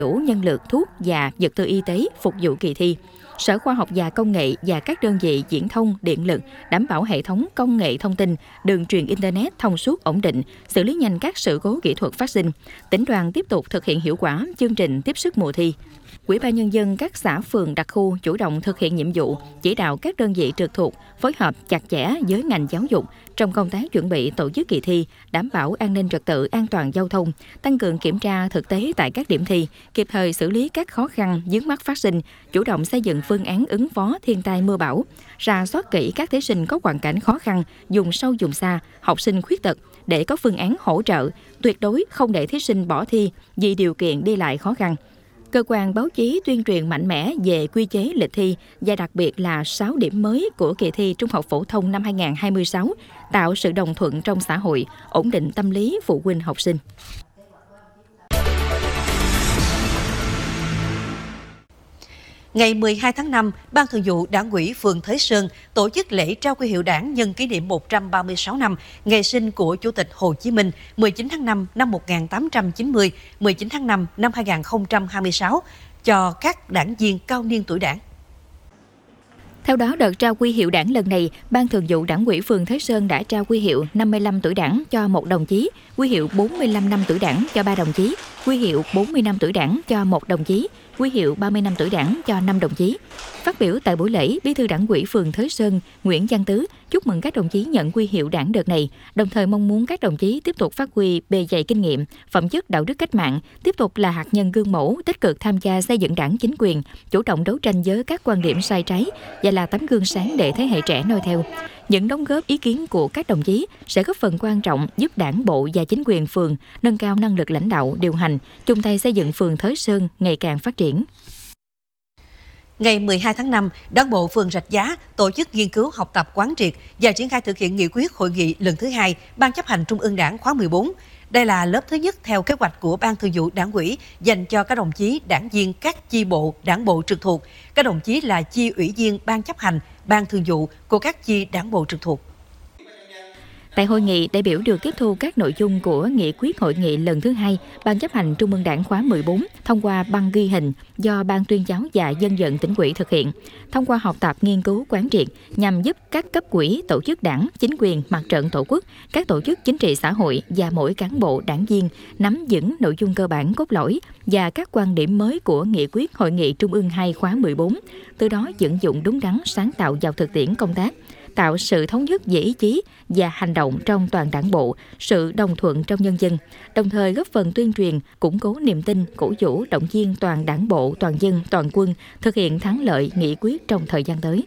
đủ nhân lực, thuốc và vật tư y tế phục vụ kỳ thi. Sở Khoa học và Công nghệ và các đơn vị viễn thông, điện lực đảm bảo hệ thống công nghệ thông tin, đường truyền Internet thông suốt ổn định, xử lý nhanh các sự cố kỹ thuật phát sinh. Tỉnh đoàn tiếp tục thực hiện hiệu quả chương trình tiếp sức mùa thi. Ủy ban Nhân dân các xã phường đặc khu chủ động thực hiện nhiệm vụ, chỉ đạo các đơn vị trực thuộc phối hợp chặt chẽ với ngành giáo dục trong công tác chuẩn bị tổ chức kỳ thi, đảm bảo an ninh trật tự, an toàn giao thông, tăng cường kiểm tra thực tế tại các điểm thi, kịp thời xử lý các khó khăn, vướng mắc phát sinh, chủ động xây dựng phương án ứng phó thiên tai mưa bão, rà soát kỹ các thí sinh có hoàn cảnh khó khăn, vùng sâu vùng xa, học sinh khuyết tật để có phương án hỗ trợ, tuyệt đối không để thí sinh bỏ thi vì điều kiện đi lại khó khăn. Cơ quan báo chí tuyên truyền mạnh mẽ về quy chế lịch thi và đặc biệt là 6 điểm mới của kỳ thi Trung học phổ thông năm 2026, tạo sự đồng thuận trong xã hội, ổn định tâm lý phụ huynh học sinh. Ngày 12 tháng 5, Ban Thường vụ Đảng ủy phường Thới Sơn tổ chức lễ trao huy hiệu Đảng nhân kỷ niệm 136 năm ngày sinh của Chủ tịch Hồ Chí Minh 19 tháng 5 năm 1890, 19 tháng 5 năm 2026 cho các đảng viên cao niên tuổi Đảng. Theo đó, đợt trao huy hiệu Đảng lần này, Ban Thường vụ Đảng ủy phường Thới Sơn đã trao huy hiệu 55 tuổi Đảng cho 1 đồng chí, huy hiệu 45 năm tuổi Đảng cho 3 đồng chí, huy hiệu 40 năm tuổi Đảng cho 1 đồng chí, huy hiệu 30 năm tuổi Đảng cho 5 đồng chí. Phát biểu tại buổi lễ, Bí thư Đảng ủy phường Thới Sơn Nguyễn Văn Tứ chúc mừng các đồng chí nhận huy hiệu Đảng đợt này, đồng thời mong muốn các đồng chí tiếp tục phát huy bề dày kinh nghiệm, phẩm chất đạo đức cách mạng, tiếp tục là hạt nhân gương mẫu, tích cực tham gia xây dựng Đảng chính quyền, chủ động đấu tranh với các quan điểm sai trái và là tấm gương sáng để thế hệ trẻ noi theo. Những đóng góp ý kiến của các đồng chí sẽ góp phần quan trọng giúp Đảng bộ và chính quyền phường nâng cao năng lực lãnh đạo, điều hành, chung tay xây dựng phường Thới Sơn ngày càng phát triển. Ngày 12 tháng 5, Đảng bộ phường Rạch Giá tổ chức nghiên cứu, học tập, quán triệt và triển khai thực hiện nghị quyết hội nghị lần thứ 2 Ban chấp hành Trung ương Đảng khóa 14. Đây là lớp thứ nhất theo kế hoạch của Ban Thường vụ Đảng ủy dành cho các đồng chí đảng viên các chi bộ, đảng bộ trực thuộc, các đồng chí là chi ủy viên Ban chấp hành, Ban Thường vụ của các chi đảng bộ trực thuộc. Tại hội nghị, đại biểu được tiếp thu các nội dung của nghị quyết hội nghị lần thứ 2 Ban chấp hành Trung ương Đảng khóa 14 thông qua băng ghi hình do Ban tuyên giáo và dân vận tỉnh ủy thực hiện, thông qua học tập, nghiên cứu, quán triệt nhằm giúp các cấp ủy, tổ chức đảng, chính quyền, mặt trận tổ quốc, các tổ chức chính trị xã hội và mỗi cán bộ đảng viên nắm vững nội dung cơ bản cốt lõi và các quan điểm mới của nghị quyết hội nghị Trung ương 2 khóa 14, từ đó vận dụng đúng đắn, sáng tạo vào thực tiễn công tác, tạo sự thống nhất về ý chí và hành động trong toàn đảng bộ, sự đồng thuận trong nhân dân, đồng thời góp phần tuyên truyền, củng cố niềm tin, cổ vũ, động viên toàn đảng bộ, toàn dân, toàn quân thực hiện thắng lợi nghị quyết trong thời gian tới.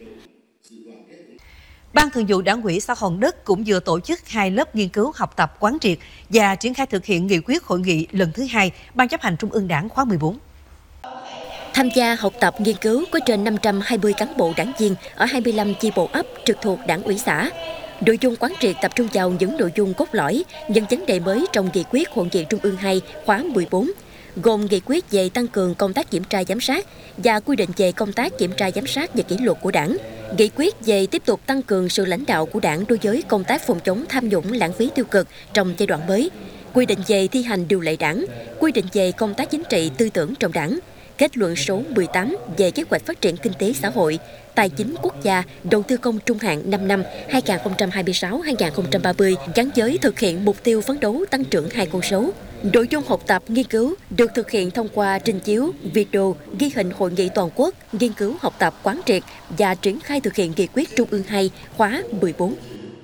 Ban Thường vụ Đảng ủy xã Hòn Đất cũng vừa tổ chức 2 lớp nghiên cứu, học tập, quán triệt và triển khai thực hiện nghị quyết hội nghị lần thứ 2 Ban chấp hành Trung ương Đảng khóa 14. Tham gia học tập nghiên cứu có trên 520 cán bộ đảng viên ở 25 chi bộ ấp trực thuộc Đảng ủy xã. Nội dung quán triệt tập trung vào những nội dung cốt lõi, những vấn đề mới trong nghị quyết hội nghị Trung ương 2 khóa 14, gồm nghị quyết về tăng cường công tác kiểm tra giám sát và quy định về công tác kiểm tra giám sát và kỷ luật của Đảng, nghị quyết về tiếp tục tăng cường sự lãnh đạo của Đảng đối với công tác phòng chống tham nhũng, lãng phí tiêu cực trong giai đoạn mới, quy định về thi hành điều lệ Đảng, quy định về công tác chính trị tư tưởng trong Đảng, kết luận số 18 về kế hoạch phát triển kinh tế xã hội, tài chính quốc gia, đầu tư công trung hạn 5 năm 2026-2030 gắn với thực hiện mục tiêu phấn đấu tăng trưởng 2 con số. Nội dung học tập nghiên cứu được thực hiện thông qua trình chiếu, video, ghi hình hội nghị toàn quốc, nghiên cứu học tập quán triệt và triển khai thực hiện nghị quyết Trung ương 2 khóa 14.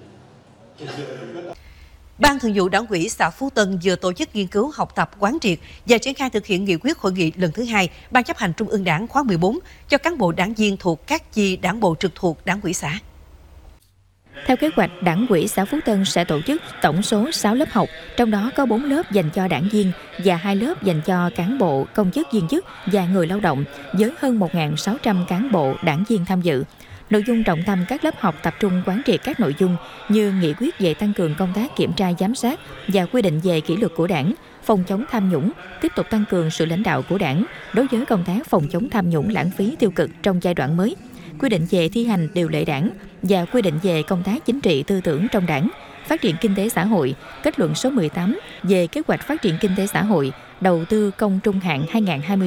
Ban Thường vụ Đảng ủy xã Phú Tân vừa tổ chức nghiên cứu, học tập, quán triệt và triển khai thực hiện nghị quyết hội nghị lần thứ 2 Ban chấp hành Trung ương Đảng khóa 14 cho cán bộ đảng viên thuộc các chi đảng bộ trực thuộc Đảng ủy xã. Theo kế hoạch, Đảng ủy xã Phú Tân sẽ tổ chức tổng số 6 lớp học, trong đó có 4 lớp dành cho đảng viên và 2 lớp dành cho cán bộ, công chức viên chức và người lao động, với hơn 1.600 cán bộ, đảng viên tham dự. Nội dung trọng tâm các lớp học tập trung quán triệt các nội dung như nghị quyết về tăng cường công tác kiểm tra giám sát và quy định về kỷ luật của Đảng, phòng chống tham nhũng, tiếp tục tăng cường sự lãnh đạo của Đảng đối với công tác phòng chống tham nhũng, lãng phí tiêu cực trong giai đoạn mới, quy định về thi hành điều lệ Đảng và quy định về công tác chính trị tư tưởng trong Đảng, phát triển kinh tế xã hội, kết luận số 18 về kế hoạch phát triển kinh tế xã hội, đầu tư công trung hạn 2020